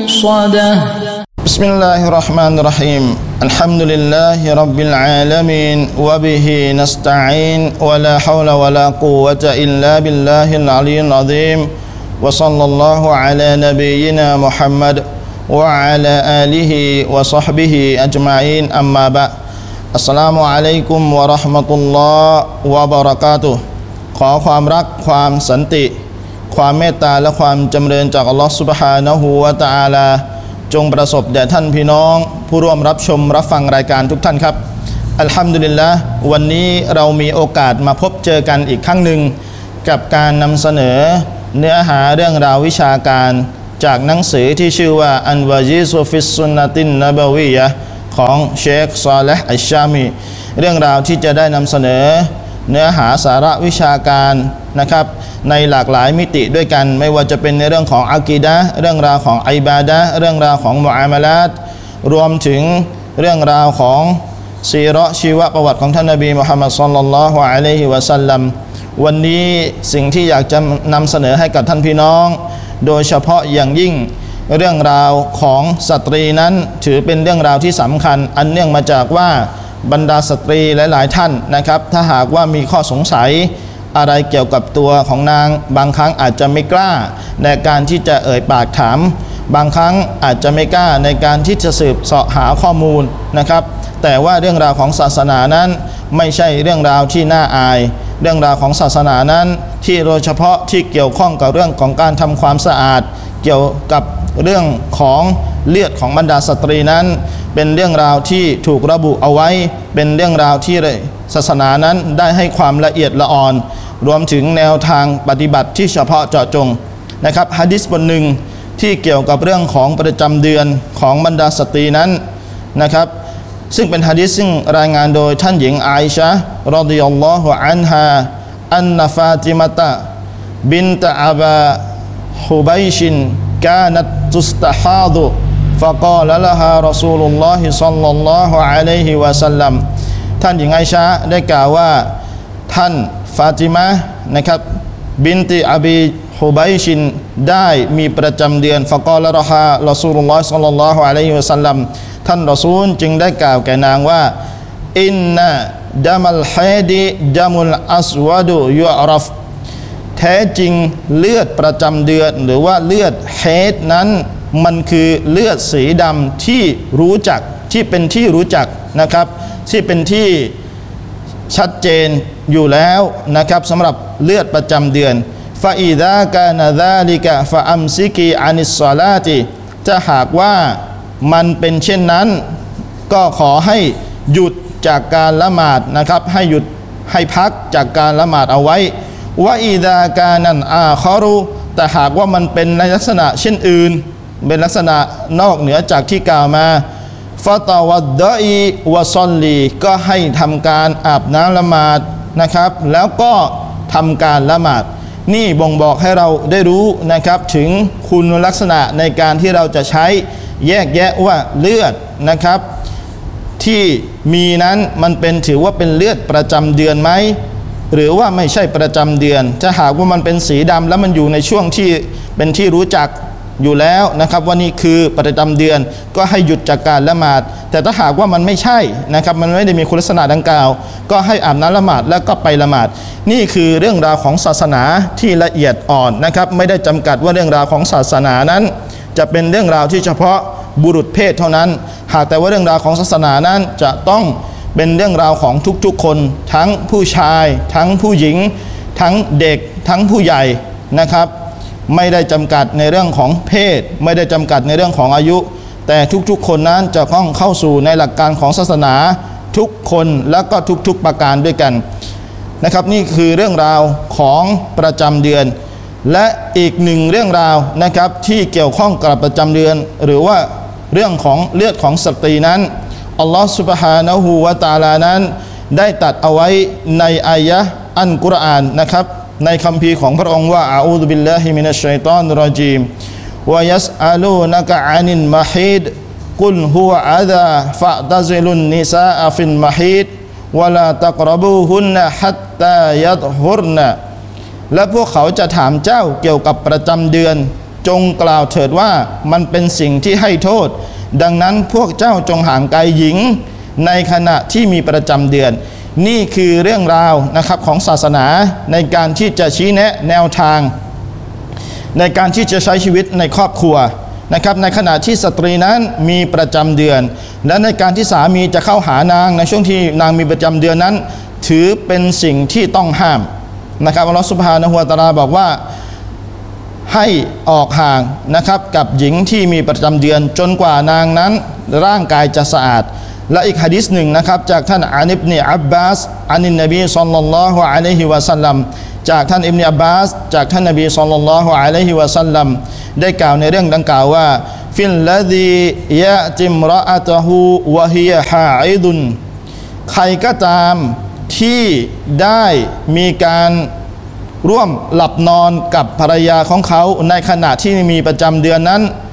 مؤصدة بسم الله الرحمن الرحيم الحمد لله رب العالمين وبه نستعين ولا حول ولا قوة إلا بالله العلي العظيم وصلى الله على نبينا محمد وعلى آله وصحبه أجمعين أما بعد السلام عليكم ورحمة الله وبركاته ขอความรักความสันติความเมตตาและความจำเริญจากอัลลอฮฺซุบฮานะฮูวะตะอาลาจงประสบแด่ท่านพี่น้องผู้ร่วมรับชมรับฟังรายการทุกท่านครับอัลฮัมดุลิลละห์วันนี้เรามีโอกาสมาพบเจอกันอีกครั้งหนึ่งกับการนำเสนอเนื้อหาเรื่องราววิชาการจากหนังสือที่ชื่อว่าอันวาญิซุฟิสซุนนะตินนะบะวียะห์ของเชคซอลิห์อัชชามีเรื่องราวที่จะได้นำเสนอเนื้อหาสาระวิชาการนะครับในหลากหลายมิติด้วยกันไม่ว่าจะเป็นในเรื่องของอะกีดะห์เรื่องราวของอิบาดะห์เรื่องราวของมุอามาลาตรวมถึงเรื่องราวของซีเราะห์ชีวประวัติของท่านนบีมุฮัมมัดศ็อลลัลลอฮุอะลัยฮิวะซัลลัมวันนี้สิ่งที่อยากจะนำเสนอให้กับท่านพี่น้องโดยเฉพาะอย่างยิ่งเรื่องราวของสตรีนั้นถือเป็นเรื่องราวที่สำคัญอันเนื่องมาจากว่าบรรดาสตรีหลายๆท่านนะครับถ้าหากว่ามีข้อสงสัยอะไรเกี่ยวกับตัวของนางบางครั้งอาจจะไม่กล้าในการที่จะเอ่ยปากถามบางครั้งอาจจะไม่กล้าในการที่จะสืบเสาะหาข้อมูลนะครับแต่ว่าเรื่องราวของศาสนานั้นไม่ใช่เรื่องราวที่น่าอายเรื่องราวของศาสนานั้นที่โดยเฉพาะที่เกี่ยวข้องกับเรื่องของการทำความสะอาดเกี่ยวกับเรื่องของเลือดของบรรดาสตรีนั้นเป็นเรื่องราวที่ถูกระบุเอาไว้เป็นเรื่องราวที่ศาสนานั้นได้ให้ความละเอียดละออนรวมถึงแนวทางปฏิบัติที่เฉพาะเจาะจงนะครับหะดีษบทหนึ่งที่เกี่ยวกับเรื่องของประจำเดือนของบรรดาสตรีนั้นนะครับซึ่งเป็นหะดีษซึ่งรายงานโดยท่านหญิงอาอิชะฮ์รอฎิยัลลอฮุอันฮาอันนะฟาติมะตะบินตะอะบาฮุบัยชินกานัตตุสตะฮาดุفقال لها رسول الله صلى الله عليه وسلم ท่านหญิงไอชะห์ได้กล่าวว่าท่านฟาติมะห์นะครับบินติอบีฮุบัยชินได้มีประจำเดือนฟะกอละรอฮารอซูลุลลอฮ์ศ็อลลัลลอฮุอะลัยฮิวะซัลลัมท่านรอซูลจึงได้กล่าวแก่นางว่าอินนะดัมัลฮัยดิดัมุลอัสวะดุยุอรัฟแท้จริงเลือดประจำเดือนหรือว่าเลือดเฮดนั้นมันคือเลือดสีดำที่รู้จักที่เป็นที่รู้จักนะครับที่เป็นที่ชัดเจนอยู่แล้วนะครับสำหรับเลือดประจำเดือนฟาอิดะกานะซาลิกะฟะอัมซิกีอานิสศอลาติจะหากว่ามันเป็นเช่นนั้นก็ขอให้หยุดจากการละหมาดนะครับให้หยุดให้พักจากการละหมาดเอาไว้วะอิดะกานันอาคอรุแต่หากว่ามันเป็นในลักษณะเช่นอื่นเป็นลักษณะนอกเหนือจากที่กล่าวมาฟาตาวัดดะอีวะซอลลีก็ให้ทำการอาบน้ำละหมาดนะครับแล้วก็ทำการละหมาดนี่บ่งบอกให้เราได้รู้นะครับถึงคุณลักษณะในการที่เราจะใช้แยกแยะว่าเลือดนะครับที่มีนั้นมันเป็นถือว่าเป็นเลือดประจำเดือนไหมหรือว่าไม่ใช่ประจำเดือนถ้าหากว่ามันเป็นสีดำแล้วมันอยู่ในช่วงที่เป็นที่รู้จักอยู่แล้วนะครับว่านี่คือประจำเดือนก็ให้หยุดจากการละหมาดแต่ถ้าหากว่ามันไม่ใช่นะครับมันไม่ได้มีคุณลักษณะดังกล่าวก็ให้อาบน้ำละหมาดแล้วก็ไปละหมาดนี่คือเรื่องราวของศาสนาที่ละเอียดอ่อนนะครับไม่ได้จำกัดว่าเรื่องราวของศาสนานั้นจะเป็นเรื่องราวที่เฉพาะบุรุษเพศเท่านั้นหากแต่ว่าเรื่องราวของศาสนานั้นจะต้องเป็นเรื่องราวของทุกๆคนทั้งผู้ชายทั้งผู้หญิงทั้งเด็กทั้งผู้ใหญ่นะครับไม่ได้จำกัดในเรื่องของเพศไม่ได้จำกัดในเรื่องของอายุแต่ทุกๆคนนั้นจะต้องเข้าสู่ในหลักการของศาสนาทุกคนแล้วก็ทุกๆประการด้วยกันนะครับนี่คือเรื่องราวของประจำเดือนและอีกหนึ่งเรื่องราวนะครับที่เกี่ยวข้องกับประจำเดือนหรือว่าเรื่องของเลือดของสตรีนั้นอัลลอฮฺซุบฮานะฮูวะตะอาลานั้นได้ตัดเอาไว้ในอายะห์อัลกุรอานนะครับในคัมภีร์ของพระองค์ว่าอาอูซุบิลลาฮิมินัชชัยฏอนรรจีมวะยัสอะลูนะกะอานิลมะฮีดกุลฮุวะอะซาฟะตะซิลุนนิซาอะฟิลมะฮีดวะลาตักรบูฮุนนะฮัตตายัตฮุรนะและพวกเขาจะถามเจ้าเกี่ยวกับประจำเดือนจงกล่าวเถิดว่ามันเป็นสิ่งที่ให้โทษดังนั้นพวกเจ้าจงห่างไกลหญิงในขณะที่มีประจำเดือนนี่คือเรื่องราวนะครับของศาสนาในการที่จะชี้แนะแนวทางในการที่จะใช้ชีวิตในครอบครัวนะครับในขณะที่สตรีนั้นมีประจำเดือนและในการที่สามีจะเข้าหานางในช่วงที่นางมีประจำเดือนนั้นถือเป็นสิ่งที่ต้องห้ามนะครับอัลลอฮฺซุบฮานะฮูวะตะอาลาบอกว่าให้ออกห่างนะครับกับหญิงที่มีประจำเดือนจนกว่านางนั้นร่างกายจะสะอาดและอีกหะดีษหนึ่งนะครับจากท่านอานิบเนอับบาสอานินนบีศ็อลลัลลอฮุอะลัยฮิวะซัลลัมจากท่านอิบนุอับบาสจากท่านนบีศ็อลลัลลอฮุอะลัยฮิวะซัลลัมได้กล่าวในเรื่องดังกล่าวว่าฟิลลซียะติมรออะตะฮูวะฮิยะฮาอิดุนใครก็ตามที่ได้มีการร่วมหลับนอนกับภรรยาของเขาในขณะที่มีประจำเดือนนั้น